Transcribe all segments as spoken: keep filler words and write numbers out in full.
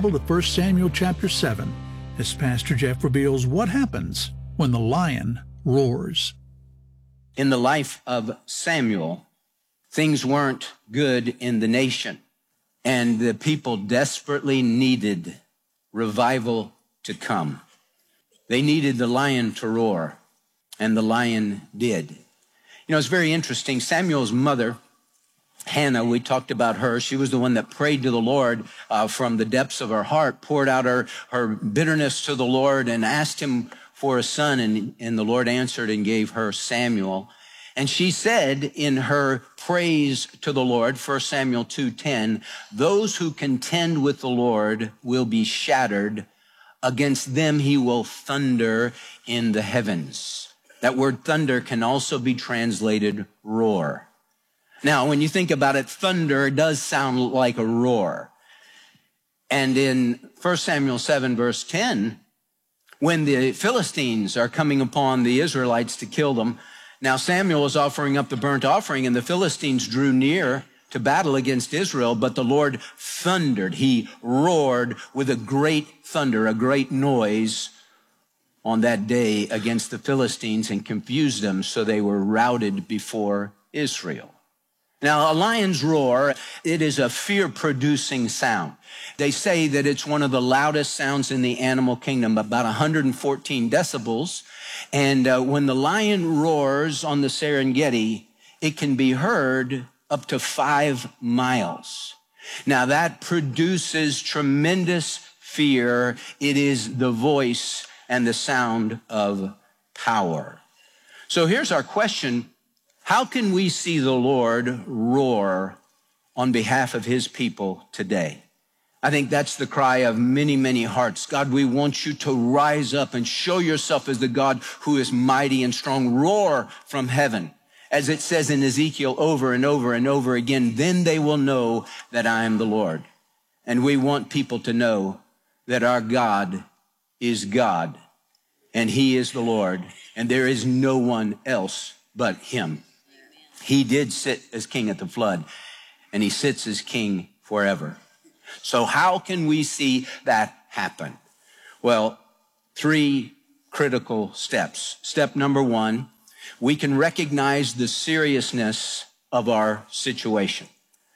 Bible to First Samuel chapter seven as Pastor Jeff reveals what happens when the lion roars. In the life of Samuel, things weren't good in the nation, and the people desperately needed revival to come. They needed the lion to roar, and the lion did. You know, it's very interesting. Samuel's mother, Hannah, we talked about her. She was the one that prayed to the Lord uh, from the depths of her heart, poured out her, her bitterness to the Lord and asked him for a son, and, and the Lord answered and gave her Samuel. And she said in her praise to the Lord, First Samuel two ten, those who contend with the Lord will be shattered. Against them he will thunder in the heavens. That word thunder can also be translated roar. Now, when you think about it, thunder does sound like a roar. And in First Samuel seven, verse ten, when the Philistines are coming upon the Israelites to kill them, now Samuel is offering up the burnt offering, and the Philistines drew near to battle against Israel, but the Lord thundered. He roared with a great thunder, a great noise on that day against the Philistines and confused them, so they were routed before Israel. Now, a lion's roar, it is a fear-producing sound. They say that it's one of the loudest sounds in the animal kingdom, about one hundred fourteen decibels. And uh, when the lion roars on the Serengeti, it can be heard up to five miles. Now, that produces tremendous fear. It is the voice and the sound of power. So here's our question. How can we see the Lord roar on behalf of his people today? I think that's the cry of many, many hearts. God, we want you to rise up and show yourself as the God who is mighty and strong. Roar from heaven. As it says in Ezekiel over and over and over again, then they will know that I am the Lord. And we want people to know that our God is God and he is the Lord, and there is no one else but him. He did sit as king at the flood, and he sits as king forever. So how can we see that happen? Well, three critical steps. Step number one, we can recognize the seriousness of our situation.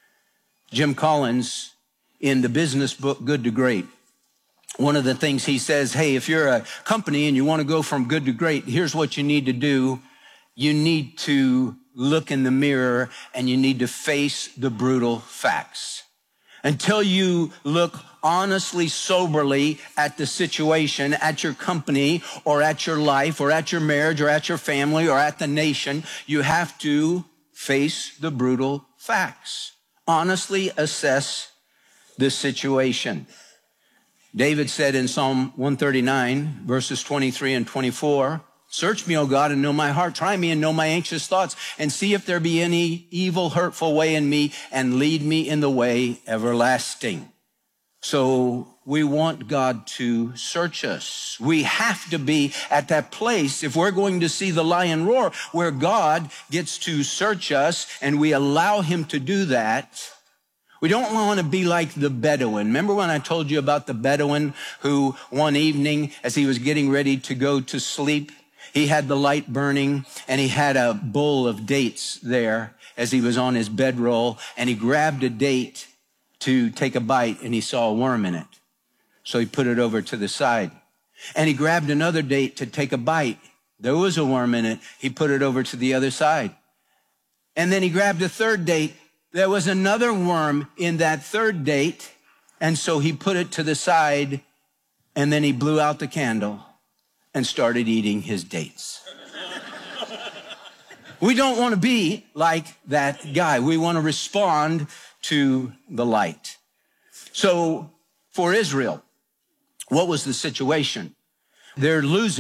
Jim Collins, in the business book, Good to Great, one of the things he says, hey, if you're a company and you want to go from good to great, here's what you need to do. You need to look in the mirror and you need to face the brutal facts. Until you look honestly, soberly at the situation, at your company or at your life or at your marriage or at your family or at the nation, you have to face the brutal facts. Honestly assess the situation. David said in Psalm one thirty-nine, verses twenty-three and twenty-four, search me, O God, and know my heart. Try me and know my anxious thoughts, and see if there be any evil, hurtful way in me, and lead me in the way everlasting. So we want God to search us. We have to be at that place if we're going to see the lion roar, where God gets to search us, and we allow him to do that. We don't want to be like the Bedouin. Remember when I told you about the Bedouin who one evening, as he was getting ready to go to sleep, he had the light burning and he had a bowl of dates there as he was on his bedroll, and he grabbed a date to take a bite and he saw a worm in it. So he put it over to the side. And he grabbed another date to take a bite. There was a worm in it. He put it over to the other side. And then he grabbed a third date. There was another worm in that third date, and so he put it to the side, and then he blew out the candle and started eating his dates. We don't want to be like that guy. We want to respond to the light. So for Israel, what was the situation? They're losing.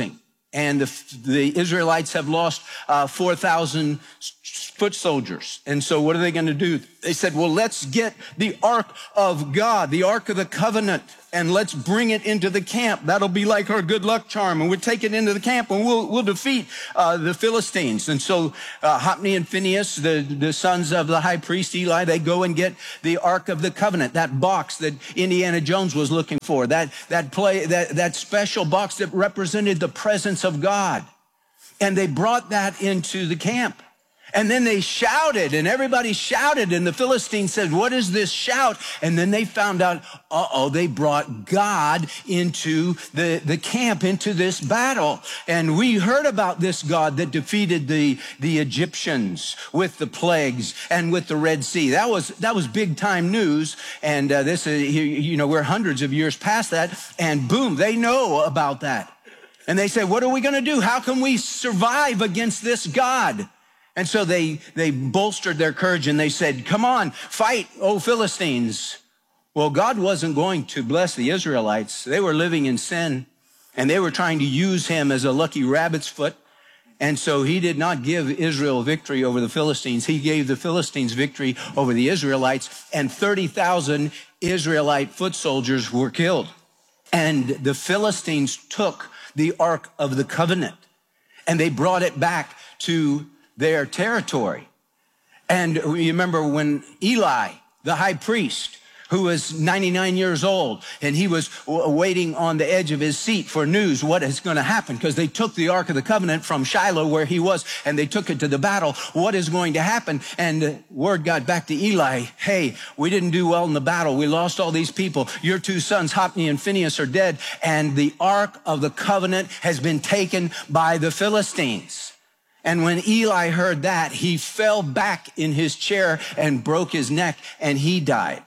And the, the Israelites have lost uh, four thousand foot soldiers. And so what are they going to do? They said, well, let's get the Ark of God, the Ark of the Covenant, and let's bring it into the camp. That'll be like our good luck charm. And we'll take it into the camp and we'll, we'll defeat uh, the Philistines. And so uh, Hophni and Phinehas, the, the sons of the high priest Eli, they go and get the Ark of the Covenant, that box that Indiana Jones was looking for, that, that, play, that, that special box that represented the presence of God. And they brought that into the camp. And then they shouted, and everybody shouted, and the Philistines said, what is this shout? And then they found out, uh-oh, they brought God into the, the camp, into this battle. And we heard about this God that defeated the, the Egyptians with the plagues and with the Red Sea. That was, that was big time news. And uh, this, uh, you know, we're hundreds of years past that. And boom, they know about that. And they say, what are we going to do? How can we survive against this God? And so they, they bolstered their courage and they said, come on, fight, O Philistines. Well, God wasn't going to bless the Israelites. They were living in sin and they were trying to use him as a lucky rabbit's foot. And so he did not give Israel victory over the Philistines. He gave the Philistines victory over the Israelites, and thirty thousand Israelite foot soldiers were killed. And the Philistines took the Ark of the Covenant and they brought it back to their territory. And you remember when Eli, the high priest, who was ninety-nine years old, and he was waiting on the edge of his seat for news, what is going to happen? Because they took the Ark of the Covenant from Shiloh where he was, and they took it to the battle. What is going to happen? And word got back to Eli, hey, we didn't do well in the battle. We lost all these people. Your two sons, Hophni and Phinehas, are dead, and the Ark of the Covenant has been taken by the Philistines. And when Eli heard that, he fell back in his chair and broke his neck, and he died.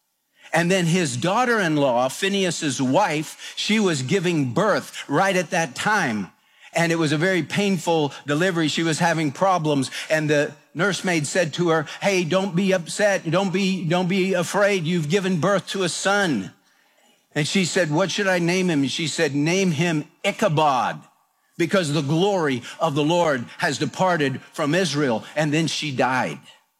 And then his daughter-in-law, Phinehas's wife, she was giving birth right at that time. And it was a very painful delivery. She was having problems. And the nursemaid said to her, hey, don't be upset. Don't be, don't be afraid. You've given birth to a son. And she said, what should I name him? And she said, name him Ichabod, because the glory of the Lord has departed from Israel. And then she died.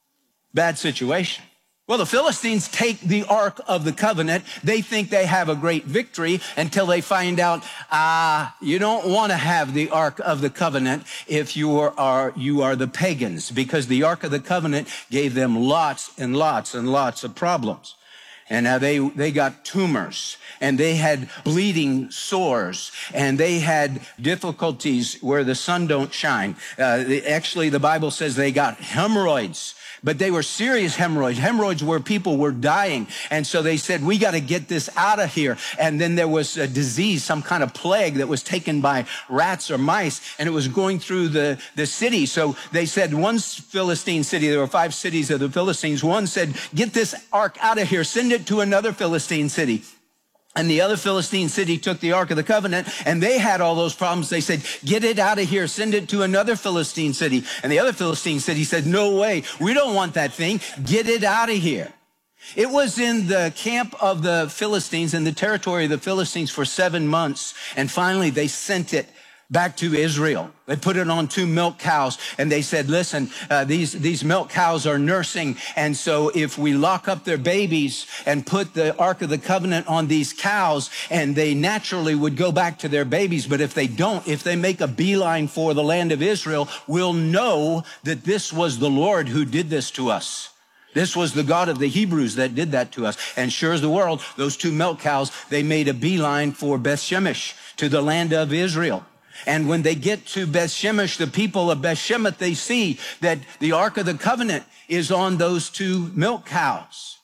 Bad situation. Well, the Philistines take the Ark of the Covenant. They think they have a great victory until they find out, ah, uh, you don't want to have the Ark of the Covenant if you are, you are the pagans, because the Ark of the Covenant gave them lots and lots and lots of problems. And now they, they got tumors, and they had bleeding sores, and they had difficulties where the sun don't shine. Uh, they, actually, the Bible says they got hemorrhoids, but they were serious hemorrhoids, hemorrhoids where people were dying. And so they said, we got to get this out of here. And then there was a disease, some kind of plague that was taken by rats or mice, and it was going through the, the city. So they said, one Philistine city, there were five cities of the Philistines, one said, get this ark out of here, send it to another Philistine city. And the other Philistine city took the Ark of the Covenant, and they had all those problems. They said, get it out of here, send it to another Philistine city. And the other Philistine city said, no way, we don't want that thing, get it out of here. It was in the camp of the Philistines, in the territory of the Philistines, for seven months. And finally, they sent it back to Israel. They put it on two milk cows, and they said, listen, uh, these, these milk cows are nursing. And so if we lock up their babies and put the Ark of the Covenant on these cows, and they naturally would go back to their babies. But if they don't, if they make a beeline for the land of Israel, we'll know that this was the Lord who did this to us. This was the God of the Hebrews that did that to us. And sure as the world, those two milk cows, they made a beeline for Beth Shemesh, to the land of Israel. And when they get to Beth Shemesh, the people of Beth Shemesh, they see that the Ark of the Covenant is on those two milk cows.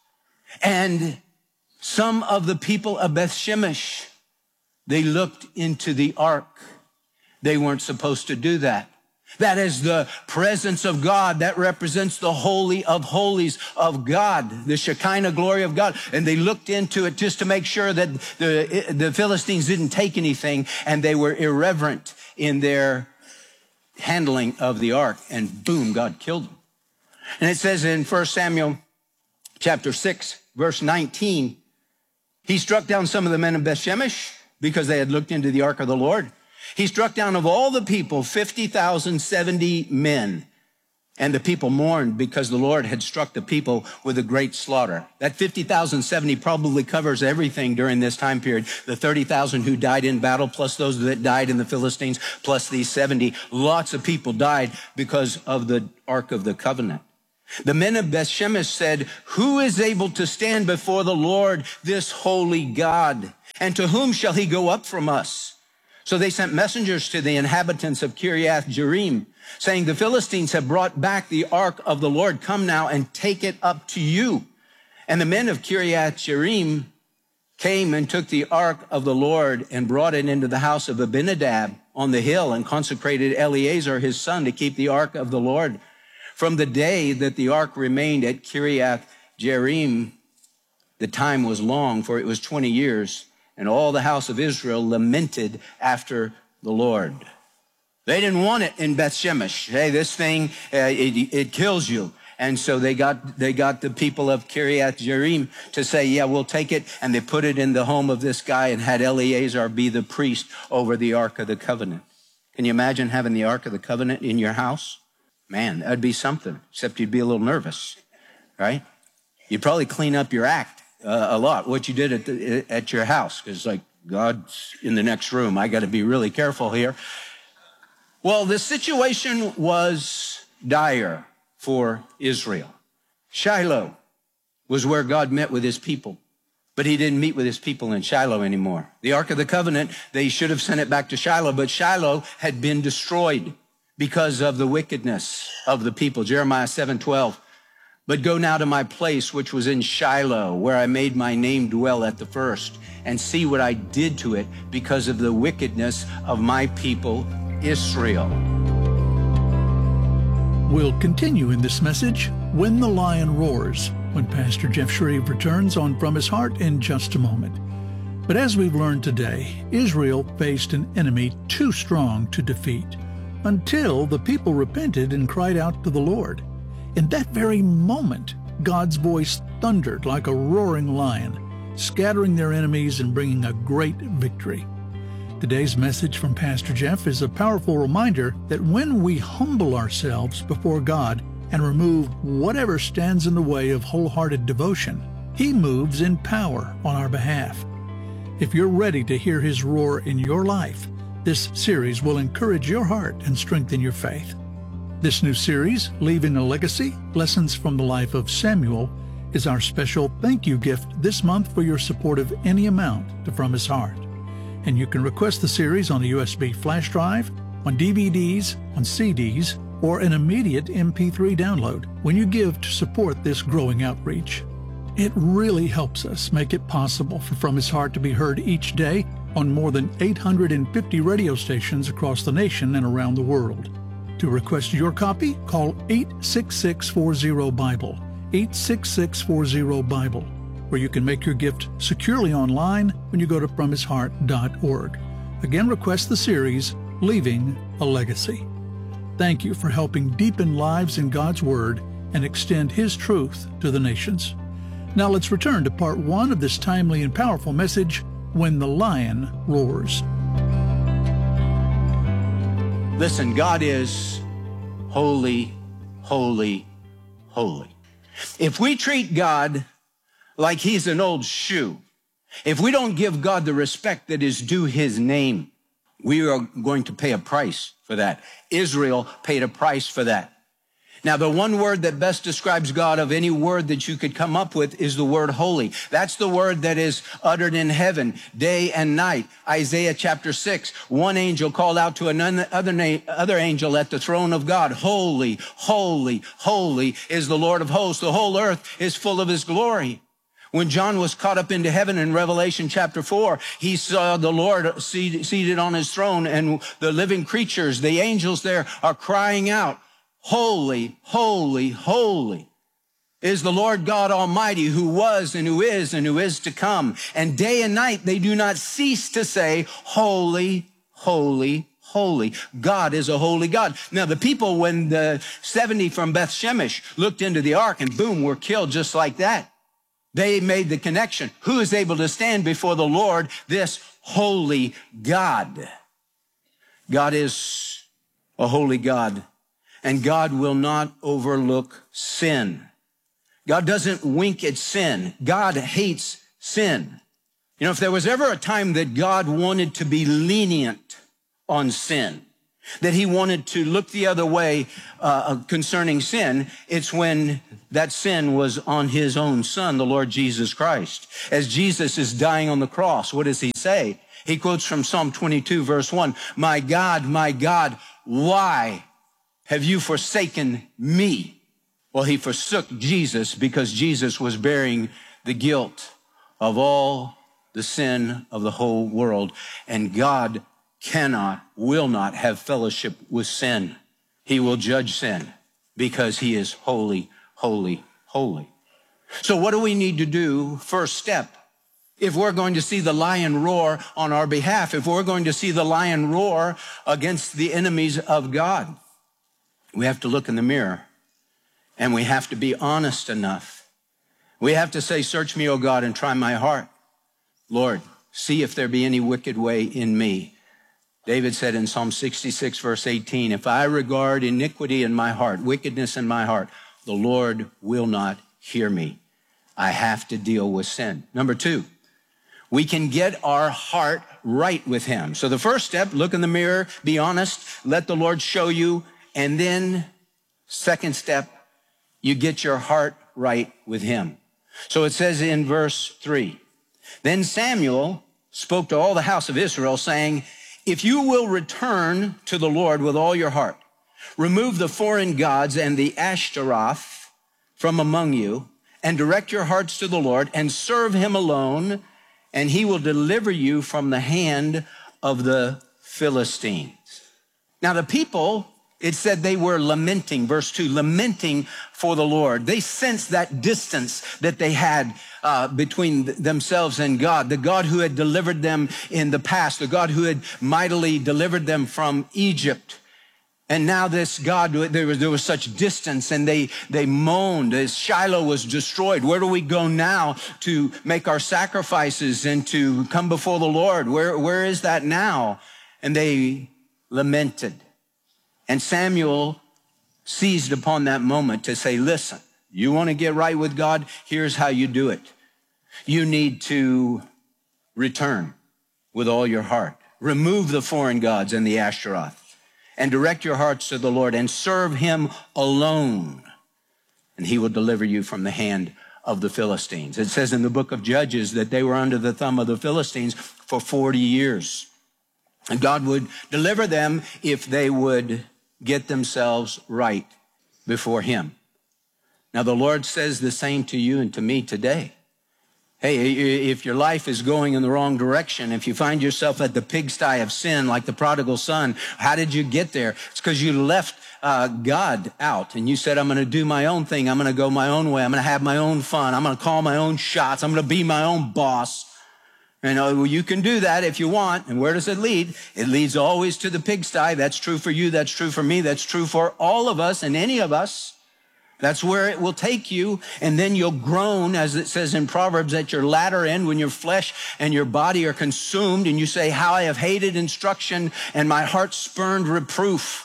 And some of the people of Beth Shemesh, they looked into the ark. They weren't supposed to do that. That is the presence of God. That represents the Holy of Holies of God, the Shekinah glory of God. And they looked into it just to make sure that the, the Philistines didn't take anything, and they were irreverent in their handling of the ark. And boom, God killed them. And it says in First Samuel chapter six, verse nineteen, he struck down some of the men of Beth Shemesh because they had looked into the ark of the Lord. He struck down of all the people fifty thousand seventy men. And the people mourned because the Lord had struck the people with a great slaughter. That fifty thousand seventy probably covers everything during this time period. The thirty thousand who died in battle, plus those that died in the Philistines, plus these seventy. Lots of people died because of the Ark of the Covenant. The men of Bethshemesh said, who is able to stand before the Lord, this holy God? And to whom shall he go up from us? So they sent messengers to the inhabitants of Kiriath Jearim, saying, the Philistines have brought back the ark of the Lord. Come now and take it up to you. And the men of Kiriath Jearim came and took the ark of the Lord and brought it into the house of Abinadab on the hill and consecrated Eleazar, his son, to keep the ark of the Lord. From the day that the ark remained at Kiriath Jearim, the time was long, for it was twenty years, and all the house of Israel lamented after the Lord. They didn't want it in Bethshemesh. Hey, this thing, uh, it, it kills you. And so they got, they got the people of Kiriath Jearim to say, yeah, we'll take it. And they put it in the home of this guy and had Eleazar be the priest over the Ark of the Covenant. Can you imagine having the Ark of the Covenant in your house? Man, that'd be something, except you'd be a little nervous, right? You'd probably clean up your act uh, a lot, what you did at, the, at your house. Because like, God's in the next room. I got to be really careful here. Well, the situation was dire for Israel. Shiloh was where God met with his people, but he didn't meet with his people in Shiloh anymore. The Ark of the Covenant, they should have sent it back to Shiloh, but Shiloh had been destroyed because of the wickedness of the people. Jeremiah seven twelve. But go now to my place, which was in Shiloh, where I made my name dwell at the first, and see what I did to it because of the wickedness of my people Israel. We'll continue in this message, When the Lion Roars, when Pastor Jeff Shreve returns on From His Heart in just a moment. But as we've learned today, Israel faced an enemy too strong to defeat, until the people repented and cried out to the Lord. In that very moment, God's voice thundered like a roaring lion, scattering their enemies and bringing a great victory. Today's message from Pastor Jeff is a powerful reminder that when we humble ourselves before God and remove whatever stands in the way of wholehearted devotion, He moves in power on our behalf. If you're ready to hear His roar in your life, this series will encourage your heart and strengthen your faith. This new series, Leaving a Legacy, Lessons from the Life of Samuel, is our special thank you gift this month for your support of any amount to From His Heart. And you can request the series on a U S B flash drive, on D V Ds, on C Ds, or an immediate M P three download when you give to support this growing outreach. It really helps us make it possible for From His Heart to be heard each day on more than eight hundred fifty radio stations across the nation and around the world. To request your copy, call eight six six, four zero, Bible, eight six six, four zero, Bible, where you can make your gift securely online when you go to from his heart dot org. Again, request the series, Leaving a Legacy. Thank you for helping deepen lives in God's Word and extend His truth to the nations. Now let's return to part one of this timely and powerful message, When the Lion Roars. Listen, God is holy, holy, holy. If we treat God like He's an old shoe, if we don't give God the respect that is due His name, we are going to pay a price for that. Israel paid a price for that. Now, the one word that best describes God of any word that you could come up with is the word holy. That's the word that is uttered in heaven day and night. Isaiah chapter six, one angel called out to another other angel at the throne of God, holy, holy, holy is the Lord of hosts. The whole earth is full of His glory. When John was caught up into heaven in Revelation chapter four, he saw the Lord seated on His throne, and the living creatures, the angels there, are crying out, holy, holy, holy is the Lord God Almighty, who was and who is and who is to come. And day and night they do not cease to say, holy, holy, holy. God is a holy God. Now the people, when the seventy from Beth Shemesh looked into the ark and boom, were killed just like that, they made the connection. Who is able to stand before the Lord, this holy God? God is a holy God, and God will not overlook sin. God doesn't wink at sin. God hates sin. You know, if there was ever a time that God wanted to be lenient on sin, that he wanted to look the other way uh, concerning sin, it's when that sin was on his own son, the Lord Jesus Christ. As Jesus is dying on the cross, what does he say? He quotes from Psalm twenty-two, verse one, "My God, my God, why have you forsaken me?" Well, he forsook Jesus because Jesus was bearing the guilt of all the sin of the whole world. And God cannot, will not have fellowship with sin. He will judge sin because he is holy, holy, holy. So what do we need to do? First step, if we're going to see the lion roar on our behalf, if we're going to see the lion roar against the enemies of God, we have to look in the mirror and we have to be honest enough. We have to say, "Search me, O God, and try my heart. Lord, see if there be any wicked way in me." David said in Psalm sixty-six, verse eighteen, "If I regard iniquity in my heart, wickedness in my heart, the Lord will not hear me." I have to deal with sin. Number two, we can get our heart right with him. So the first step, look in the mirror, be honest, let the Lord show you. And then second step, you get your heart right with him. So it says in verse three, "Then Samuel spoke to all the house of Israel, saying, if you will return to the Lord with all your heart, remove the foreign gods and the Ashtaroth from among you, and direct your hearts to the Lord, and serve him alone, and he will deliver you from the hand of the Philistines." Now the people, it said they were lamenting, verse two, lamenting for the Lord. They sensed that distance that they had uh, between th- themselves and God, the God who had delivered them in the past, the God who had mightily delivered them from Egypt. And now this God, there was, there was such distance, and they, they moaned as Shiloh was destroyed. Where do we go now to make our sacrifices and to come before the Lord? Where, where is that now? And they lamented. And Samuel seized upon that moment to say, listen, you want to get right with God? Here's how you do it. You need to return with all your heart. Remove the foreign gods and the Ashtaroth, and direct your hearts to the Lord, and serve him alone, and he will deliver you from the hand of the Philistines. It says in the book of Judges that they were under the thumb of the Philistines for forty years. And God would deliver them if they would get themselves right before him. Now, the Lord says the same to you and to me today. Hey, if your life is going in the wrong direction, if you find yourself at the pigsty of sin like the prodigal son, how did you get there? It's because you left uh, God out and you said, I'm going to do my own thing. I'm going to go my own way. I'm going to have my own fun. I'm going to call my own shots. I'm going to be my own boss. And uh, well, you can do that if you want. And where does it lead? It leads always to the pigsty. That's true for you. That's true for me. That's true for all of us and any of us. That's where it will take you. And then you'll groan, as it says in Proverbs, at your latter end when your flesh and your body are consumed. And you say, how I have hated instruction and my heart spurned reproof.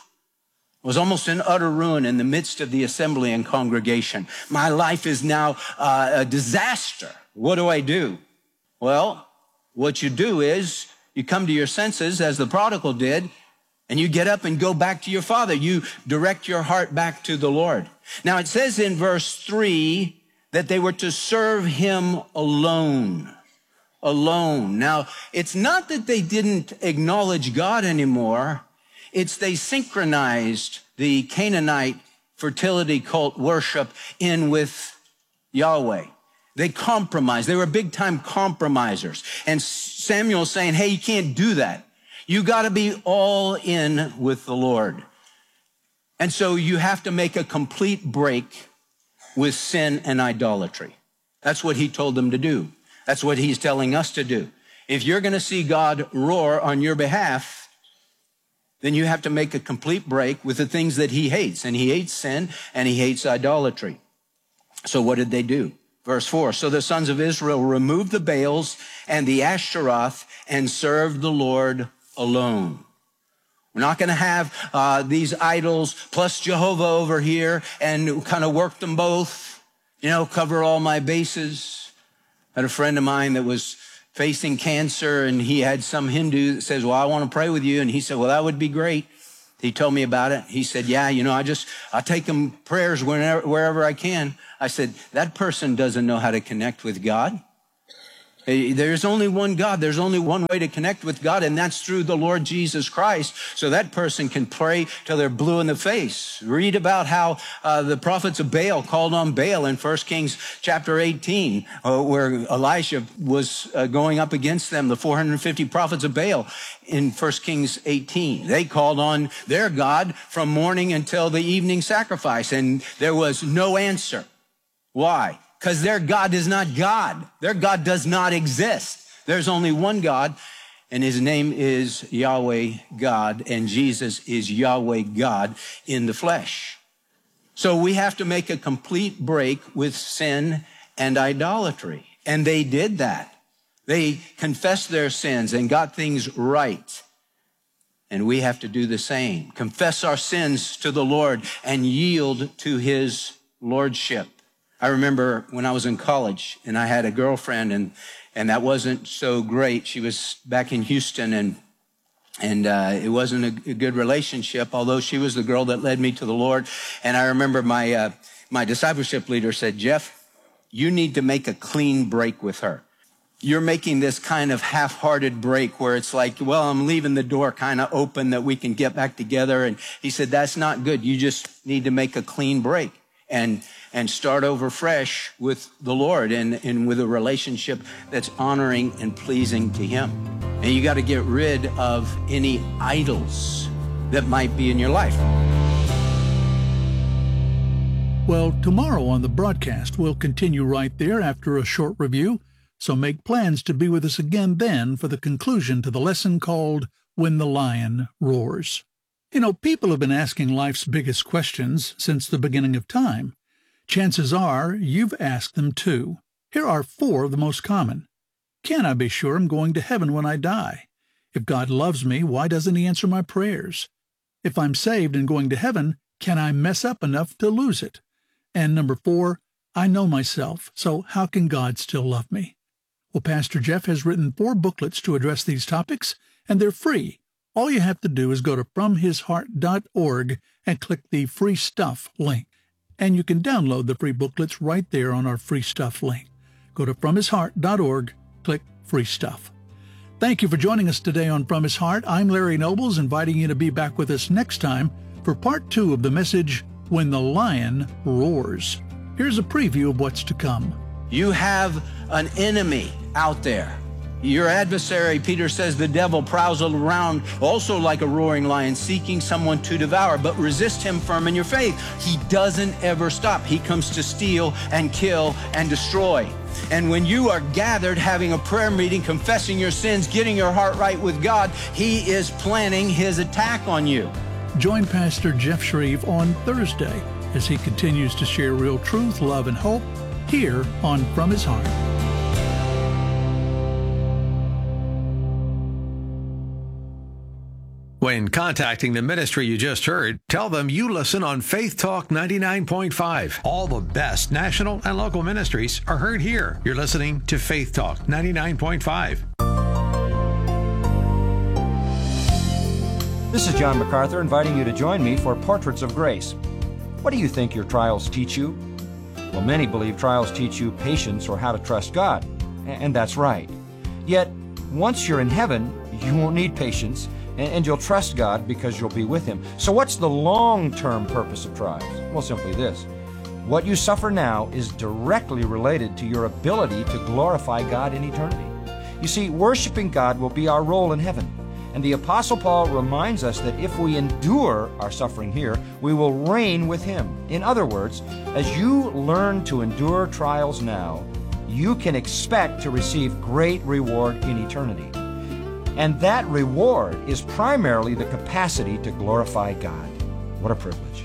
I was almost in utter ruin in the midst of the assembly and congregation. My life is now uh, a disaster. What do I do? Well, what you do is you come to your senses as the prodigal did, and you get up and go back to your father. You direct your heart back to the Lord. Now it says in verse three that they were to serve him alone. Alone. Now, it's not that they didn't acknowledge God anymore. It's they synchronized the Canaanite fertility cult worship in with Yahweh. They compromised. They were big time compromisers. And Samuel's saying, hey, you can't do that. You got to be all in with the Lord. And so you have to make a complete break with sin and idolatry. That's what he told them to do. That's what he's telling us to do. If you're going to see God roar on your behalf, then you have to make a complete break with the things that he hates. And he hates sin and he hates idolatry. So what did they do? Verse four, so the sons of Israel removed the Baals and the Ashtaroth and served the Lord alone. We're not going to have uh, these idols plus Jehovah over here and kind of work them both, you know, cover all my bases. I had a friend of mine that was facing cancer, and he had some Hindu that says, well, I want to pray with you. And he said, well, that would be great. He told me about it. He said, yeah, you know, I just, I take them prayers whenever, wherever I can. I said, that person doesn't know how to connect with God. There's only one God. There's only one way to connect with God, and that's through the Lord Jesus Christ. So that person can pray till they're blue in the face. Read about how uh, the prophets of Baal called on Baal in First Kings chapter eighteen, uh, where Elisha was uh, going up against them, the four hundred fifty prophets of Baal in First Kings eighteen. They called on their God from morning until the evening sacrifice, and there was no answer. Why? Because their God is not God. Their God does not exist. There's only one God, and his name is Yahweh God, and Jesus is Yahweh God in the flesh. So we have to make a complete break with sin and idolatry. And they did that. They confessed their sins and got things right. And we have to do the same. Confess our sins to the Lord and yield to his lordship. I remember when I was in college and I had a girlfriend, and, and that wasn't so great. She was back in Houston, and, and uh, it wasn't a, a good relationship, although she was the girl that led me to the Lord. And I remember my, uh, my discipleship leader said, Jeff, you need to make a clean break with her. You're making this kind of half-hearted break where it's like, well, I'm leaving the door kind of open that we can get back together. And he said, that's not good. You just need to make a clean break and and start over fresh with the Lord and, and with a relationship that's honoring and pleasing to him. And you got to get rid of any idols that might be in your life. Well, tomorrow on the broadcast, we'll continue right there after a short review, so make plans to be with us again then for the conclusion to the lesson called When the Lion Roars. You know, people have been asking life's biggest questions since the beginning of time. Chances are you've asked them too. Here are four of the most common. Can I be sure I'm going to heaven when I die? If God loves me, why doesn't he answer my prayers? If I'm saved and going to heaven, can I mess up enough to lose it? And number four, I know myself, so how can God still love me? Well, Pastor Jeff has written four booklets to address these topics, and they're free. All you have to do is go to from his heart dot org and click the Free Stuff link. And you can download the free booklets right there on our Free Stuff link. Go to from his heart dot org, click Free Stuff. Thank you for joining us today on From His Heart. I'm Larry Nobles, inviting you to be back with us next time for part two of the message, When the Lion Roars. Here's a preview of what's to come. You have an enemy out there. Your adversary, Peter says, the devil prowls around also like a roaring lion, seeking someone to devour, but resist him firm in your faith. He doesn't ever stop. He comes to steal and kill and destroy. And when you are gathered, having a prayer meeting, confessing your sins, getting your heart right with God, he is planning his attack on you. Join Pastor Jeff Shreve on Thursday as he continues to share real truth, love, and hope here on From His Heart. When contacting the ministry you just heard, tell them you listen on Faith Talk ninety-nine point five. All the best national and local ministries are heard here. You're listening to Faith Talk ninety-nine point five. This is John MacArthur inviting you to join me for Portraits of Grace. What do you think your trials teach you? Well, many believe trials teach you patience or how to trust God, and that's right. Yet, once you're in heaven, you won't need patience, and you'll trust God because you'll be with him. So what's the long-term purpose of trials? Well, simply this. What you suffer now is directly related to your ability to glorify God in eternity. You see, worshiping God will be our role in heaven. And the Apostle Paul reminds us that if we endure our suffering here, we will reign with him. In other words, as you learn to endure trials now, you can expect to receive great reward in eternity. And that reward is primarily the capacity to glorify God. What a privilege.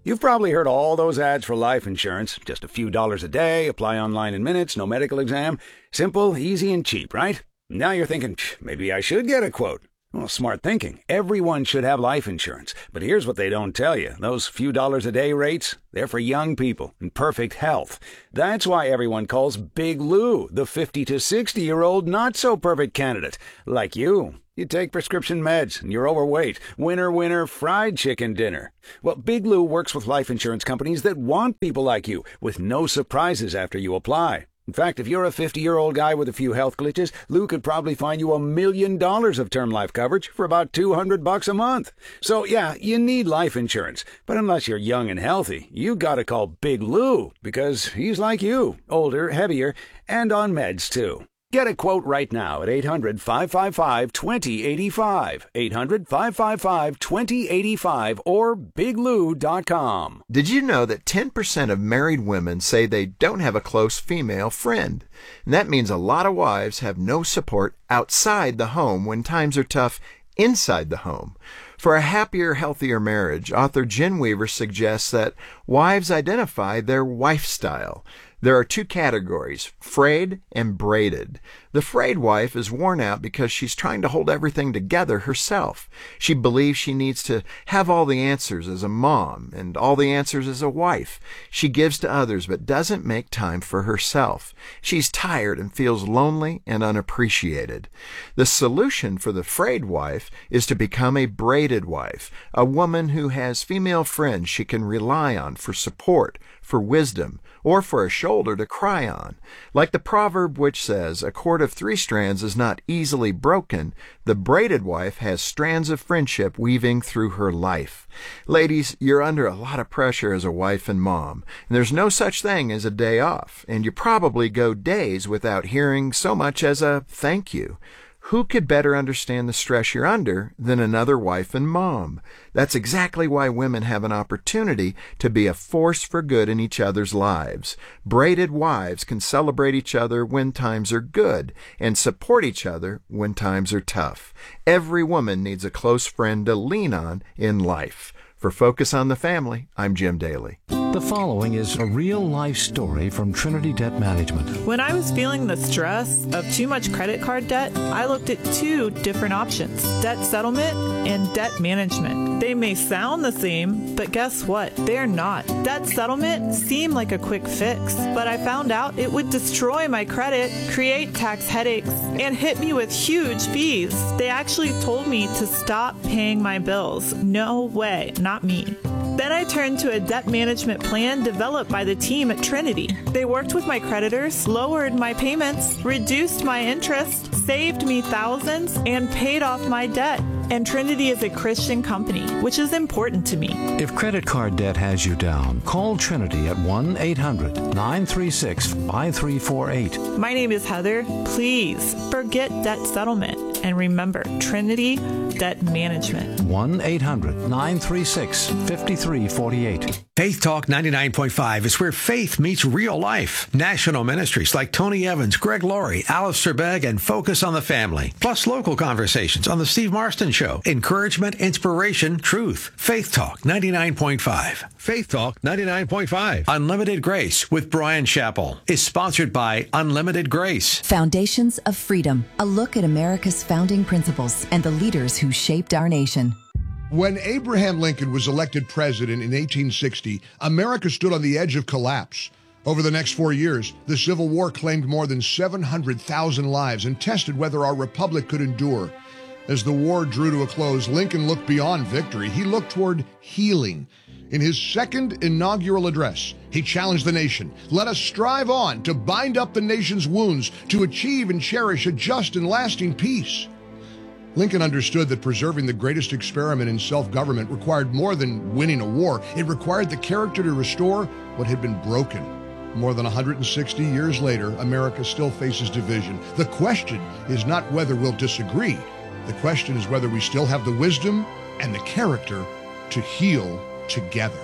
You've probably heard all those ads for life insurance. Just a few dollars a day, apply online in minutes, no medical exam. Simple, easy, and cheap, right? Now you're thinking, maybe I should get a quote. Well, smart thinking. Everyone should have life insurance. But here's what they don't tell you. Those few dollars a day rates, they're for young people in perfect health. That's why everyone calls Big Lou the fifty to sixty-year-old not-so-perfect candidate. Like you. You take prescription meds, and you're overweight. Winner, winner, fried chicken dinner. Well, Big Lou works with life insurance companies that want people like you, with no surprises after you apply. In fact, if you're a fifty-year-old guy with a few health glitches, Lou could probably find you a million dollars of term life coverage for about two hundred bucks a month. So, yeah, you need life insurance. But unless you're young and healthy, you gotta call Big Lou, because he's like you, older, heavier, and on meds, too. Get a quote right now at eight hundred, five five five, two zero eight five, eight hundred, five five five, two zero eight five, or big lou dot com. Did you know that ten percent of married women say they don't have a close female friend? And that means a lot of wives have no support outside the home when times are tough inside the home. For a happier, healthier marriage, author Jen Weaver suggests that wives identify their wife style. There are two categories, frayed and braided. The frayed wife is worn out because she's trying to hold everything together herself. She believes she needs to have all the answers as a mom and all the answers as a wife. She gives to others but doesn't make time for herself. She's tired and feels lonely and unappreciated. The solution for the frayed wife is to become a braided wife, a woman who has female friends she can rely on for support, for wisdom, or for a shoulder to cry on. Like the proverb which says, a cord of three strands is not easily broken, the braided wife has strands of friendship weaving through her life. Ladies, you're under a lot of pressure as a wife and mom, and there's no such thing as a day off, and you probably go days without hearing so much as a thank you. Who could better understand the stress you're under than another wife and mom? That's exactly why women have an opportunity to be a force for good in each other's lives. Braided wives can celebrate each other when times are good and support each other when times are tough. Every woman needs a close friend to lean on in life. For Focus on the Family, I'm Jim Daly. The following is a real-life story from Trinity Debt Management. When I was feeling the stress of too much credit card debt, I looked at two different options, debt settlement and debt management. They may sound the same, but guess what? They're not. Debt settlement seemed like a quick fix, but I found out it would destroy my credit, create tax headaches, and hit me with huge fees. They actually told me to stop paying my bills. No way, not me. Then I turned to a debt management plan developed by the team at Trinity. They worked with my creditors, lowered my payments, reduced my interest, saved me thousands, and paid off my debt. And Trinity is a Christian company, which is important to me. If credit card debt has you down, call Trinity at one eight hundred, nine three six, five three four eight. My name is Heather. Please forget debt settlement and remember Trinity Debt Management. one eight hundred, nine three six, five three four eight. Faith Talk ninety-nine point five is where faith meets real life. National ministries like Tony Evans, Greg Laurie, Alistair Begg, and Focus on the Family. Plus local conversations on The Steve Marston Show. Encouragement, inspiration, truth. Faith Talk ninety-nine point five. Faith Talk ninety-nine point five. Unlimited Grace with Brian Chappell is sponsored by Unlimited Grace. Foundations of Freedom. A look at America's founding principles and the leaders who shaped our nation. When Abraham Lincoln was elected president in eighteen sixty, America stood on the edge of collapse. Over the next four years, the Civil War claimed more than seven hundred thousand lives and tested whether our republic could endure. As the war drew to a close, Lincoln looked beyond victory. He looked toward healing. In his second inaugural address, he challenged the nation. Let us strive on to bind up the nation's wounds, to achieve and cherish a just and lasting peace. Lincoln understood that preserving the greatest experiment in self-government required more than winning a war. It required the character to restore what had been broken. More than one hundred sixty years later, America still faces division. The question is not whether we'll disagree. The question is whether we still have the wisdom and the character to heal together.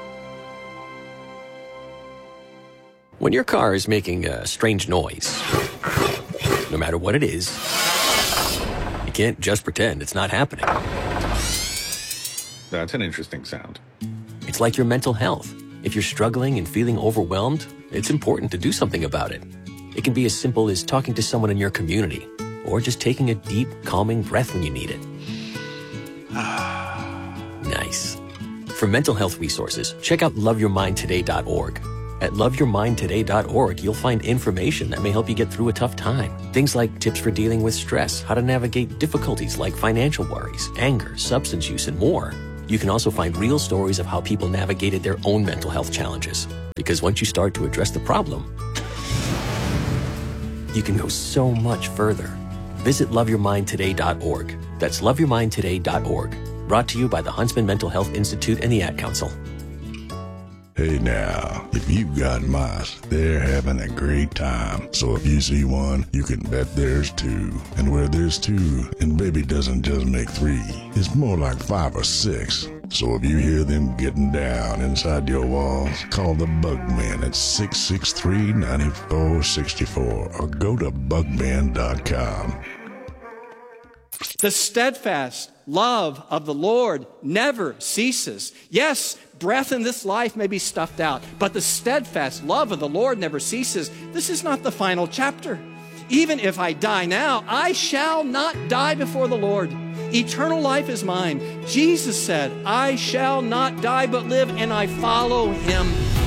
When your car is making a strange noise, no matter what it is, you can't just pretend it's not happening. That's an interesting sound. It's like your mental health. If you're struggling and feeling overwhelmed, it's important to do something about it. It can be as simple as talking to someone in your community, or just taking a deep, calming breath when you need it. Nice. For mental health resources, check out love your mind today dot org. At love your mind today dot org, you'll find information that may help you get through a tough time. Things like tips for dealing with stress, how to navigate difficulties like financial worries, anger, substance use, and more. You can also find real stories of how people navigated their own mental health challenges. Because once you start to address the problem, you can go so much further. Visit love your mind today dot org. That's love your mind today dot org. Brought to you by the Huntsman Mental Health Institute and the Ad Council. Hey now, if you've got mice, they're having a great time. So if you see one, you can bet there's two. And where there's two, and baby doesn't just make three, it's more like five or six. So if you hear them getting down inside your walls, call the Bugman at six six three, nine four six four or go to bugman dot com. The steadfast love of the Lord never ceases. Yes, breath in this life may be stuffed out, but the steadfast love of the Lord never ceases. This is not the final chapter. Even if I die now, I shall not die before the Lord. Eternal life is mine. Jesus said, I shall not die but live, and I follow him.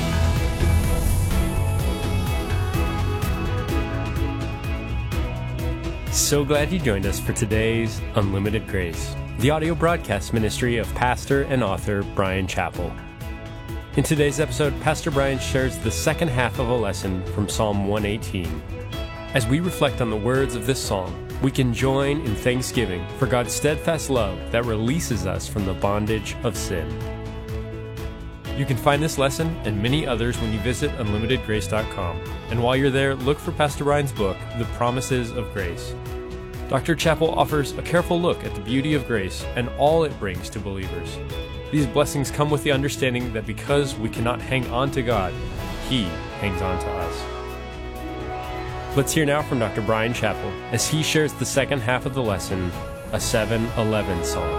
So glad you joined us for today's Unlimited Grace, the audio broadcast ministry of pastor and author Bryan Chapell. In today's episode, Pastor Bryan shares the second half of a lesson from Psalm one eighteen. As we reflect on the words of this psalm, we can join in thanksgiving for God's steadfast love that releases us from the bondage of sin. You can find this lesson and many others when you visit unlimited grace dot com. And while you're there, look for Pastor Bryan's book, The Promises of Grace. Doctor Chapell offers a careful look at the beauty of grace and all it brings to believers. These blessings come with the understanding that because we cannot hang on to God, He hangs on to us. Let's hear now from Doctor Bryan Chapell as he shares the second half of the lesson, a seven eleven song.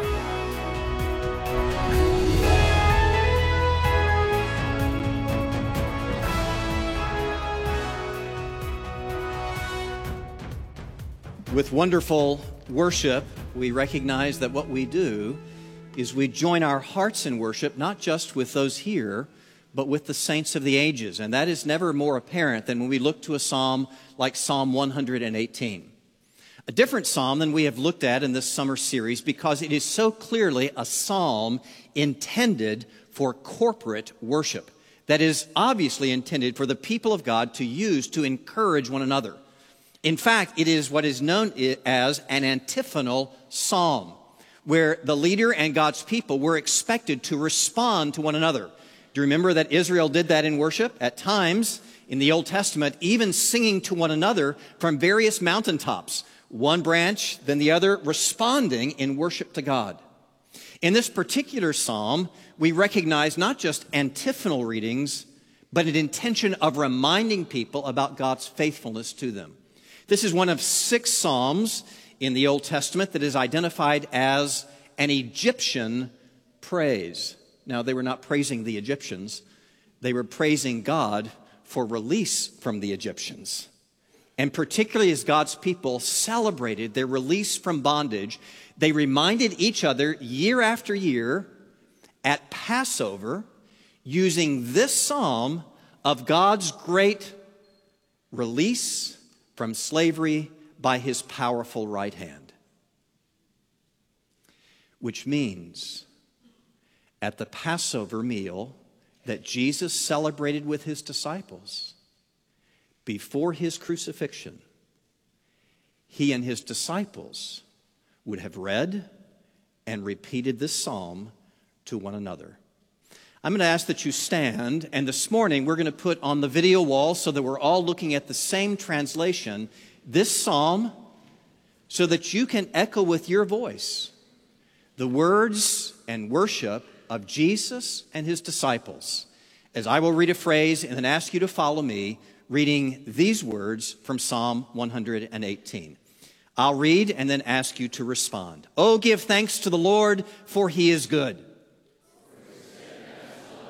With wonderful worship, we recognize that what we do is we join our hearts in worship, not just with those here, but with the saints of the ages. And that is never more apparent than when we look to a psalm like Psalm one eighteen. A different psalm than we have looked at in this summer series because it is so clearly a psalm intended for corporate worship. That is obviously intended for the people of God to use to encourage one another. In fact, it is what is known as an antiphonal psalm, where the leader and God's people were expected to respond to one another. Do you remember that Israel did that in worship? At times, in the Old Testament, even singing to one another from various mountaintops, one branch, then the other, responding in worship to God. In this particular psalm, we recognize not just antiphonal readings, but an intention of reminding people about God's faithfulness to them. This is one of six psalms in the Old Testament that is identified as an Egyptian praise. Now, they were not praising the Egyptians. They were praising God for release from the Egyptians. And particularly as God's people celebrated their release from bondage, they reminded each other year after year at Passover, using this psalm, of God's great release from slavery by his powerful right hand. Which means at the Passover meal that Jesus celebrated with his disciples before his crucifixion, he and his disciples would have read and repeated this psalm to one another. I'm going to ask that you stand, and this morning we're going to put on the video wall so that we're all looking at the same translation, this psalm, so that you can echo with your voice the words and worship of Jesus and his disciples, as I will read a phrase and then ask you to follow me, reading these words from Psalm one eighteen. I'll read and then ask you to respond. Oh, give thanks to the Lord, for he is good.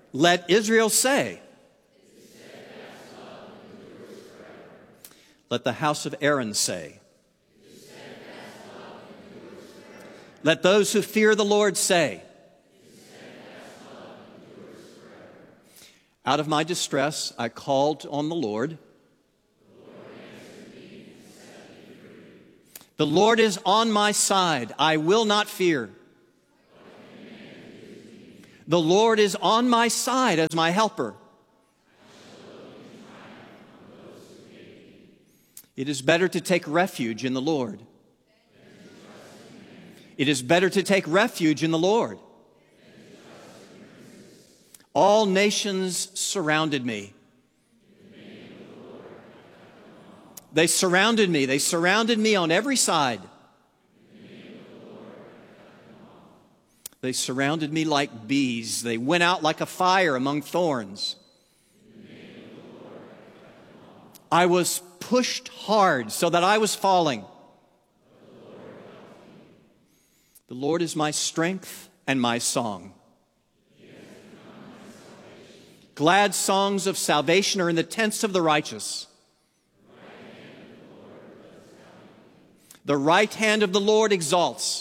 Let Israel say. Let the house of Aaron say. Let those who fear the Lord say. Out of my distress, I called on the Lord. The Lord is on my side. I will not fear. The Lord is on my side as my helper. It is better to take refuge in the Lord. It is better to take refuge in the Lord. All nations surrounded me. They surrounded me. They surrounded me on every side. They surrounded me like bees. They went out like a fire among thorns. I was pushed hard so that I was falling. The Lord is my strength and my song. Glad songs of salvation are in the tents of the righteous. The right hand of the Lord exalts.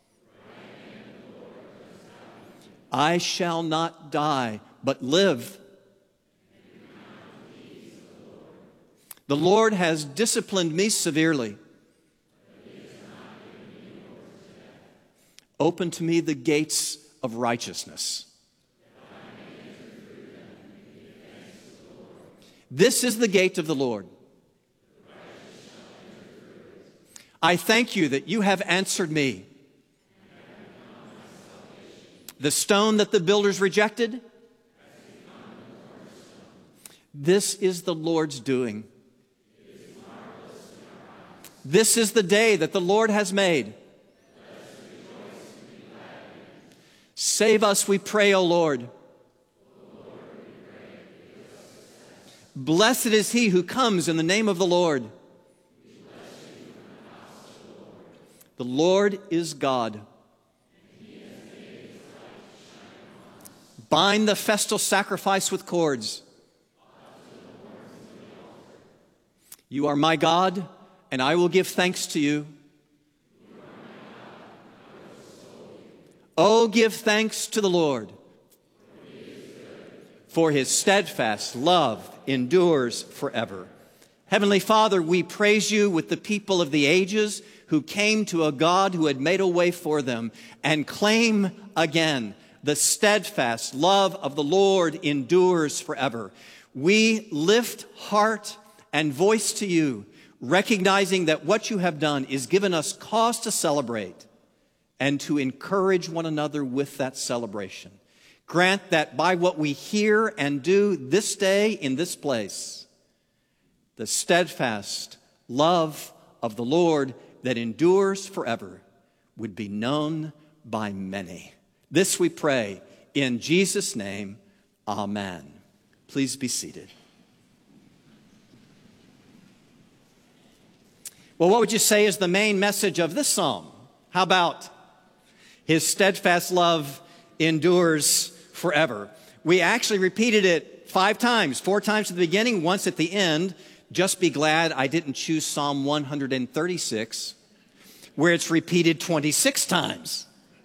I shall not die, but live. The Lord has disciplined me severely. Open to me the gates of righteousness. This is the gate of the Lord. I thank you that you have answered me. The stone that the builders rejected, this is the Lord's doing. This is the day that the Lord has made. Save us, we pray, O Lord. Blessed is he who comes in the name of the Lord. The Lord is God. Bind the festal sacrifice with cords. You are my God, and I will give thanks to you. Oh, give thanks to the Lord, for his steadfast love endures forever. Heavenly Father, we praise you with the people of the ages who came to a God who had made a way for them, and claim again the steadfast love of the Lord endures forever. We lift heart and voice to you, recognizing that what you have done is given us cause to celebrate and to encourage one another with that celebration. Grant that by what we hear and do this day in this place, the steadfast love of the Lord that endures forever would be known by many. This we pray in Jesus' name, amen. Please be seated. Well, what would you say is the main message of this psalm? How about his steadfast love endures forever? We actually repeated it five times, four times at the beginning, once at the end. Just be glad I didn't choose Psalm one thirty-six, where it's repeated twenty-six times.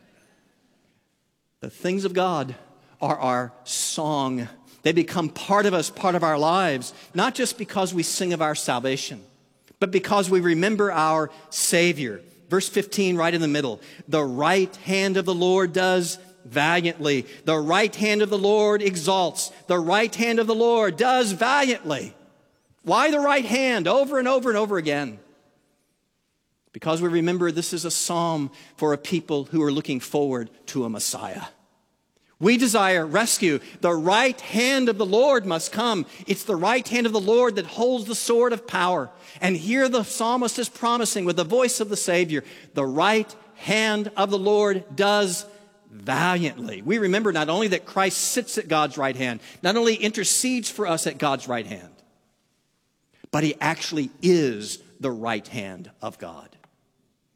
The things of God are our song. They become part of us, part of our lives, not just because we sing of our salvation, but because we remember our Savior. Verse fifteen, right in the middle. The right hand of the Lord does valiantly. The right hand of the Lord exalts. The right hand of the Lord does valiantly. Why the right hand? Over and over and over again. Because we remember this is a psalm for a people who are looking forward to a Messiah. We desire rescue. The right hand of the Lord must come. It's the right hand of the Lord that holds the sword of power. And here the psalmist is promising with the voice of the Savior, the right hand of the Lord does valiantly. We remember not only that Christ sits at God's right hand, not only intercedes for us at God's right hand, but he actually is the right hand of God.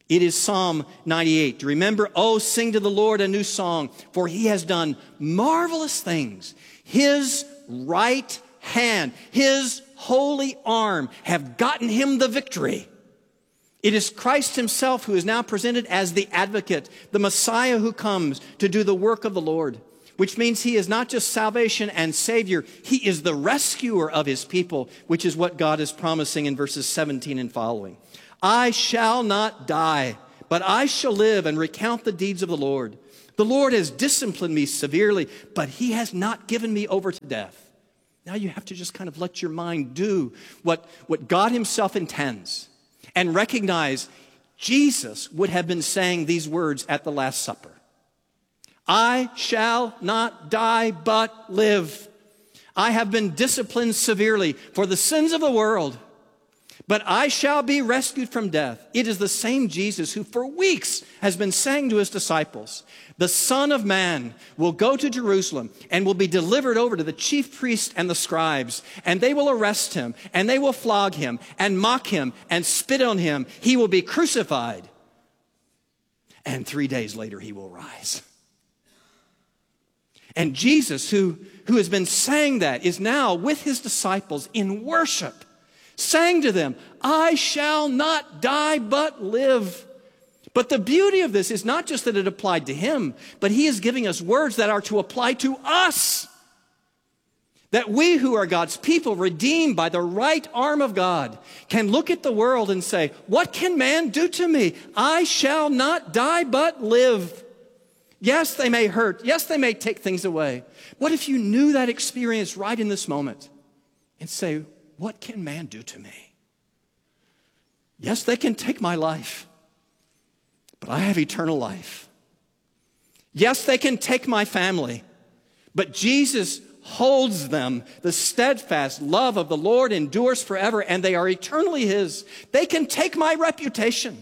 It is Psalm ninety-eight. Remember, oh, sing to the Lord a new song, for he has done marvelous things. His right hand, his holy arm have gotten him the victory. It is Christ himself who is now presented as the advocate, the Messiah who comes to do the work of the Lord, which means he is not just salvation and Savior, he is the rescuer of his people, which is what God is promising in verses seventeen and following. I shall not die, but I shall live and recount the deeds of the Lord. The Lord has disciplined me severely, but he has not given me over to death. Now you have to just kind of let your mind do what, what God himself intends and recognize Jesus would have been saying these words at the Last Supper. I shall not die, but live. I have been disciplined severely for the sins of the world, but I shall be rescued from death. It is the same Jesus who for weeks has been saying to his disciples, the Son of Man will go to Jerusalem and will be delivered over to the chief priests and the scribes, and they will arrest him, and they will flog him, and mock him, and spit on him. He will be crucified, and three days later he will rise. And Jesus, who, who has been saying that, is now with his disciples in worship, saying to them, I shall not die but live. But the beauty of this is not just that it applied to him, but he is giving us words that are to apply to us. That we who are God's people, redeemed by the right arm of God, can look at the world and say, what can man do to me? I shall not die but live. Yes, they may hurt. Yes, they may take things away. What if you knew that experience right in this moment and say, what can man do to me? Yes, they can take my life, but I have eternal life. Yes, they can take my family, but Jesus holds them. The steadfast love of the Lord endures forever, and they are eternally his. They can take my reputation,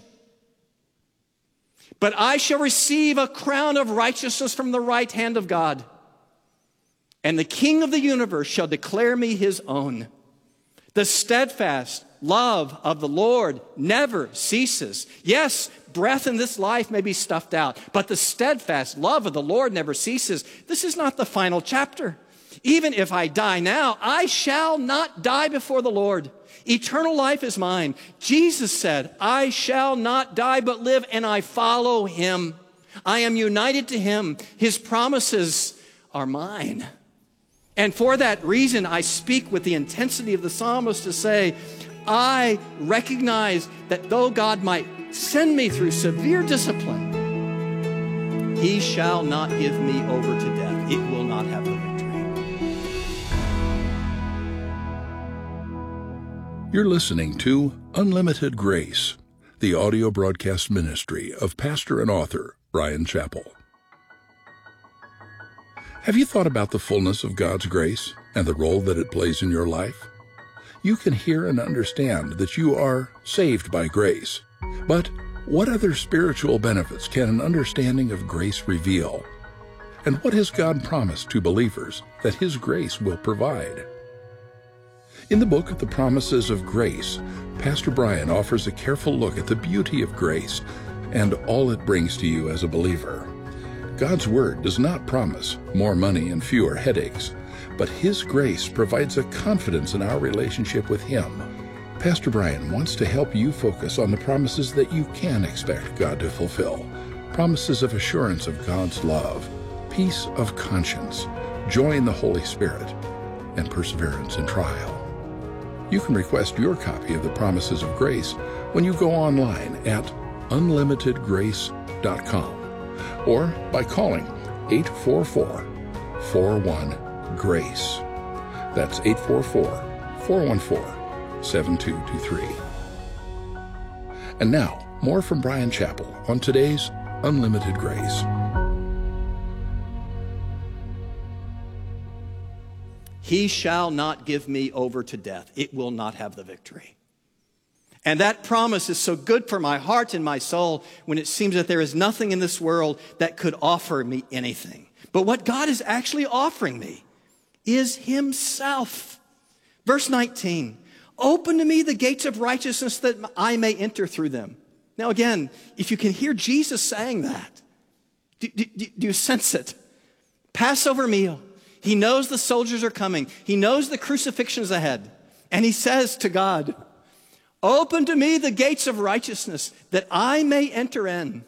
but I shall receive a crown of righteousness from the right hand of God, and the King of the universe shall declare me his own. The steadfast love of the Lord never ceases. Yes, breath in this life may be stuffed out, but the steadfast love of the Lord never ceases. This is not the final chapter. Even if I die now, I shall not die before the Lord. Eternal life is mine. Jesus said, I shall not die but live, and I follow him. I am united to him. His promises are mine. And for that reason, I speak with the intensity of the psalmist to say, I recognize that though God might send me through severe discipline, he shall not give me over to death. It will not have the victory. You're listening to Unlimited Grace, the audio broadcast ministry of pastor and author Bryan Chapell. Have you thought about the fullness of God's grace and the role that it plays in your life? You can hear and understand that you are saved by grace. But what other spiritual benefits can an understanding of grace reveal? And what has God promised to believers that his grace will provide? In the book of the Promises of Grace, Pastor Bryan offers a careful look at the beauty of grace and all it brings to you as a believer. God's Word does not promise more money and fewer headaches, but his grace provides a confidence in our relationship with him. Pastor Bryan wants to help you focus on the promises that you can expect God to fulfill. Promises of assurance of God's love, peace of conscience, joy in the Holy Spirit, and perseverance in trial. You can request your copy of the Promises of Grace when you go online at unlimited grace dot com or by calling eight four four, four one, GRACE. That's eight four four, four one four, seven two two three. And now, more from Bryan Chapell on today's Unlimited Grace. He shall not give me over to death. It will not have the victory. And that promise is so good for my heart and my soul when it seems that there is nothing in this world that could offer me anything. But what God is actually offering me is himself. Verse nineteen, open to me the gates of righteousness that I may enter through them. Now again, if you can hear Jesus saying that, do, do, do you sense it? Passover meal. He knows the soldiers are coming. He knows the crucifixion is ahead. And he says to God, open to me the gates of righteousness that I may enter in.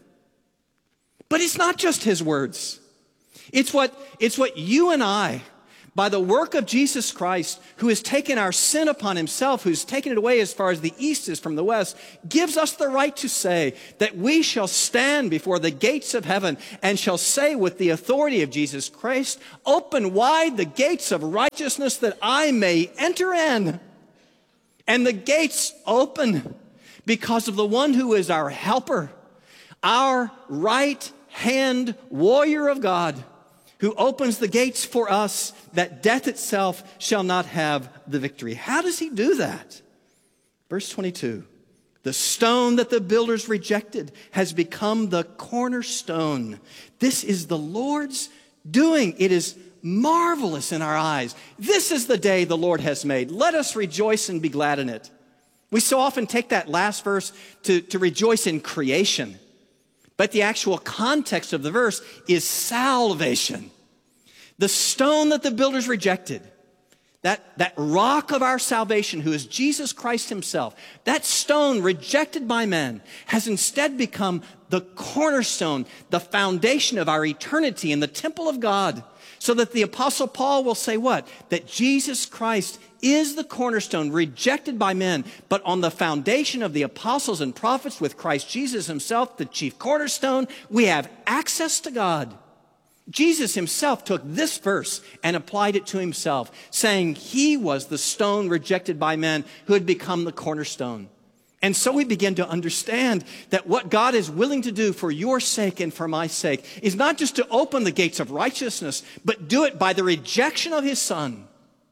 But it's not just his words. It's what, it's what you and I, by the work of Jesus Christ, who has taken our sin upon himself, who's taken it away as far as the east is from the west, gives us the right to say that we shall stand before the gates of heaven and shall say with the authority of Jesus Christ, open wide the gates of righteousness that I may enter in. And the gates open because of the one who is our helper, our right hand warrior of God, who opens the gates for us that death itself shall not have the victory. How does he do that? Verse twenty-two, the stone that the builders rejected has become the cornerstone. This is the Lord's doing. It is marvelous in our eyes. This is the day the Lord has made. Let us rejoice and be glad in it. We so often take that last verse to, to rejoice in creation. But the actual context of the verse is salvation. The stone that the builders rejected, that, that rock of our salvation, who is Jesus Christ himself, that stone rejected by men has instead become the cornerstone, the foundation of our eternity in the temple of God. So that the Apostle Paul will say what? That Jesus Christ is the cornerstone rejected by men, but on the foundation of the apostles and prophets with Christ Jesus himself, the chief cornerstone, we have access to God. Jesus himself took this verse and applied it to himself, saying he was the stone rejected by men who had become the cornerstone. And so we begin to understand that what God is willing to do for your sake and for my sake is not just to open the gates of righteousness, but do it by the rejection of his Son,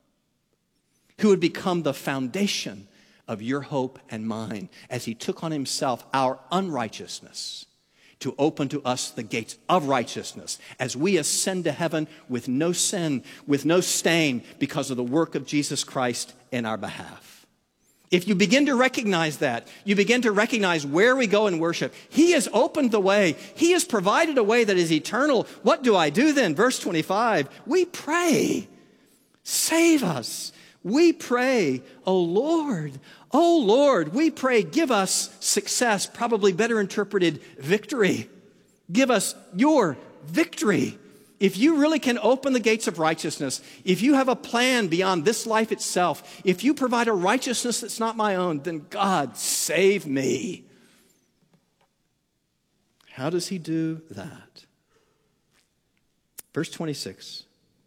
who would become the foundation of your hope and mine as he took on himself our unrighteousness to open to us the gates of righteousness as we ascend to heaven with no sin, with no stain, because of the work of Jesus Christ in our behalf. If you begin to recognize that, you begin to recognize where we go in worship. He has opened the way. He has provided a way that is eternal. What do I do then? Verse twenty-five, we pray, save us. We pray, oh Lord, oh Lord, we pray, give us success, probably better interpreted, victory. Give us your victory. If you really can open the gates of righteousness, if you have a plan beyond this life itself, if you provide a righteousness that's not my own, then God, save me. How does he do that? Verse twenty-six.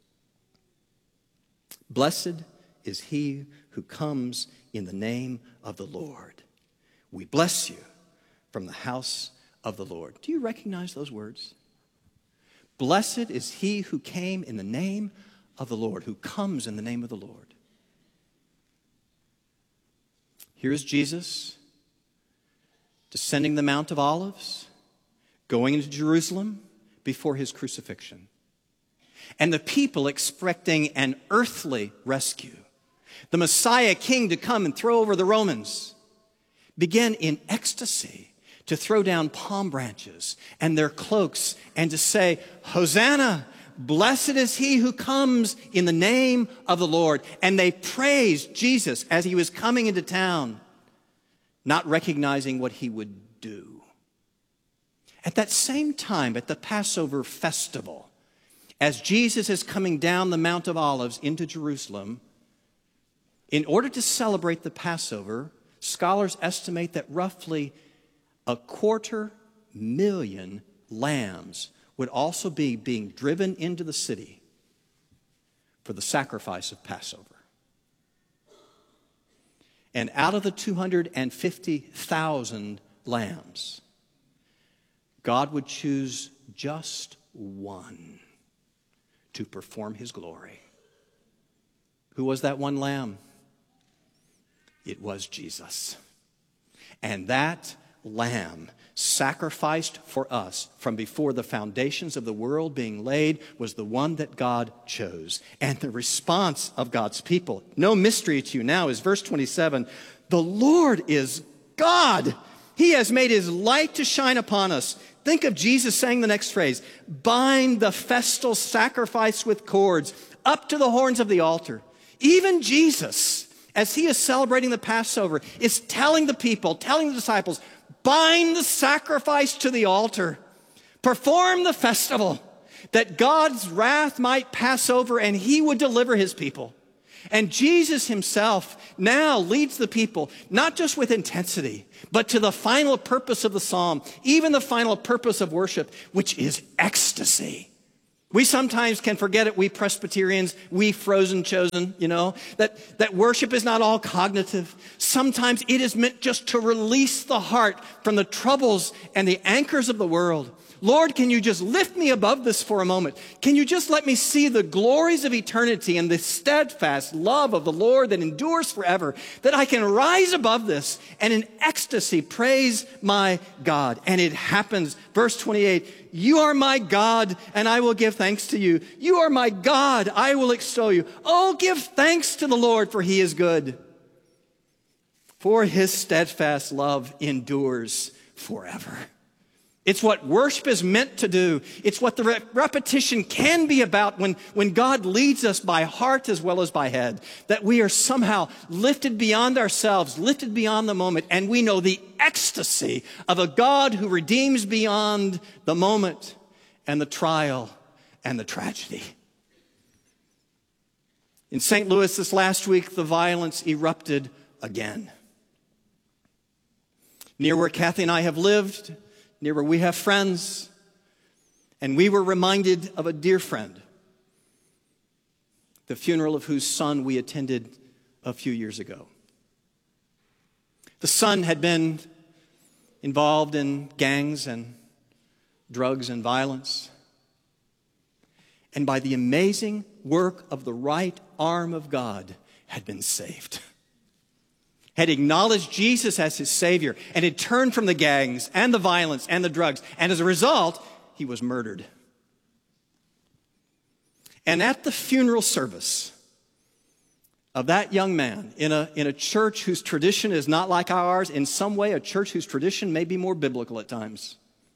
Blessed is he who comes in the name of the Lord. We bless you from the house of the Lord. Do you recognize those words? Blessed is he who came in the name of the Lord, who comes in the name of the Lord. Here's Jesus descending the Mount of Olives, going into Jerusalem before his crucifixion. And the people expecting an earthly rescue, the Messiah king to come and throw over the Romans, began in ecstasy to throw down palm branches and their cloaks and to say, Hosanna, blessed is he who comes in the name of the Lord. And they praised Jesus as he was coming into town, not recognizing what he would do. At that same time, at the Passover festival, as Jesus is coming down the Mount of Olives into Jerusalem, in order to celebrate the Passover, scholars estimate that roughly a quarter million lambs would also be being driven into the city for the sacrifice of Passover. And out of the two hundred fifty thousand lambs, God would choose just one to perform his glory. Who was that one lamb? It was Jesus. And that lamb sacrificed for us from before the foundations of the world being laid was the one that God chose. And the response of God's people, no mystery to you now, is verse twenty-seven. The Lord is God. He has made his light to shine upon us. Think of Jesus saying the next phrase, bind the festal sacrifice with cords up to the horns of the altar. Even Jesus, as he is celebrating the Passover, is telling the people, telling the disciples, bind the sacrifice to the altar. Perform the festival that God's wrath might pass over and he would deliver his people. And Jesus himself now leads the people, not just with intensity, but to the final purpose of the psalm, even the final purpose of worship, which is ecstasy. We sometimes can forget it, we Presbyterians, we frozen chosen, you know, that, that worship is not all cognitive. Sometimes it is meant just to release the heart from the troubles and the anchors of the world. Lord, can you just lift me above this for a moment? Can you just let me see the glories of eternity and the steadfast love of the Lord that endures forever, that I can rise above this and in ecstasy praise my God. And it happens. Verse twenty-eight, you are my God and I will give thanks to you. You are my God, I will extol you. Oh, give thanks to the Lord, for he is good. For his steadfast love endures forever. It's what worship is meant to do. It's what the re- repetition can be about when, when God leads us by heart as well as by head. That we are somehow lifted beyond ourselves, lifted beyond the moment, and we know the ecstasy of a God who redeems beyond the moment and the trial and the tragedy. In Saint Louis this last week, the violence erupted again. Near where Kathy and I have lived, near where we have friends, and we were reminded of a dear friend, the funeral of whose son we attended a few years ago. The son had been involved in gangs and drugs and violence, and by the amazing work of the right arm of God had been saved. Had acknowledged Jesus as his Savior and had turned from the gangs and the violence and the drugs. And as a result, he was murdered. And at the funeral service of that young man in a, in a church whose tradition is not like ours, in some way a church whose tradition may be more biblical at times,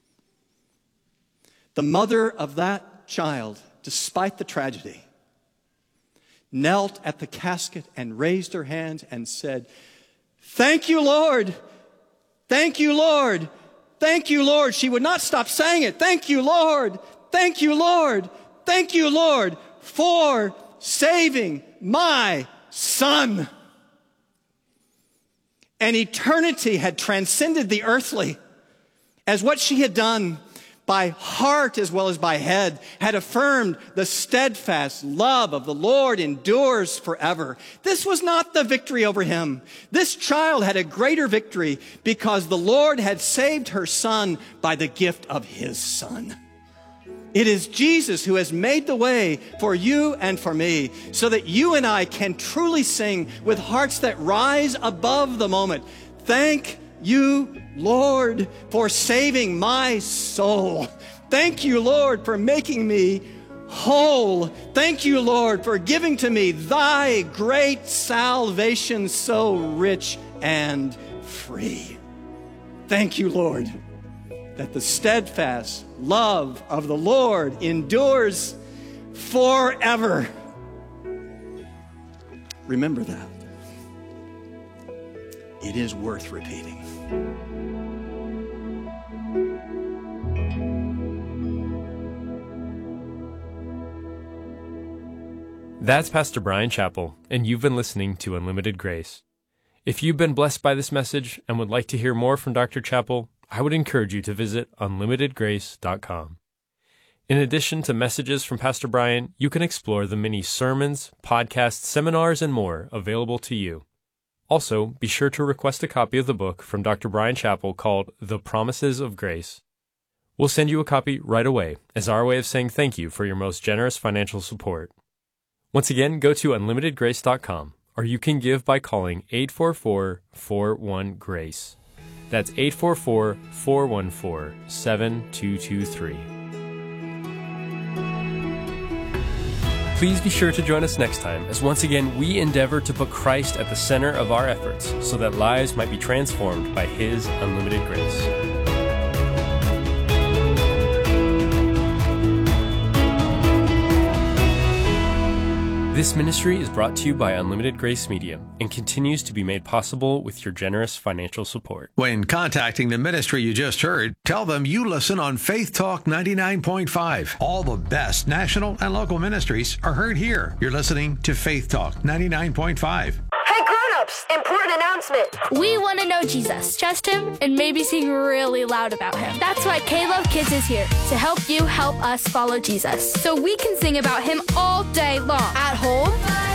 the mother of that child, despite the tragedy, knelt at the casket and raised her hands and said, "Thank you, Lord. Thank you, Lord. Thank you, Lord." She would not stop saying it. "Thank you, Lord. Thank you, Lord. Thank you, Lord, for saving my son." And eternity had transcended the earthly, as what she had done by heart as well as by head had affirmed the steadfast love of the Lord endures forever. This was not the victory over him. This child had a greater victory because the Lord had saved her son by the gift of his son. It is Jesus who has made the way for you and for me so that you and I can truly sing with hearts that rise above the moment. Thank you, Lord, for saving my soul. Thank you, Lord, for making me whole. Thank you, Lord, for giving to me thy great salvation so rich and free. Thank you, Lord, that the steadfast love of the Lord endures forever. Remember that. It is worth repeating. That's Pastor Bryan Chapell, and you've been listening to Unlimited Grace. If you've been blessed by this message and would like to hear more from Doctor Chapell, I would encourage you to visit unlimited grace dot com. In addition to messages from Pastor Bryan, you can explore the many sermons, podcasts, seminars, and more available to you. Also, be sure to request a copy of the book from Doctor Bryan Chapell called The Promises of Grace. We'll send you a copy right away as our way of saying thank you for your most generous financial support. Once again, go to unlimited grace dot com, or you can give by calling eight four four, four one, GRACE. That's eight four four, four one four, seven two two three. Please be sure to join us next time, as once again we endeavor to put Christ at the center of our efforts so that lives might be transformed by His unlimited grace. This ministry is brought to you by Unlimited Grace Media and continues to be made possible with your generous financial support. When contacting the ministry you just heard, tell them you listen on Faith Talk ninety-nine point five. All the best national and local ministries are heard here. You're listening to Faith Talk ninety-nine point five. Hey grown-ups, important announcement. We want to know Jesus, trust Him, and maybe sing really loud about Him. That's why K-Love Kids is here, to help you help us follow Jesus. So we can sing about Him all day long. At home,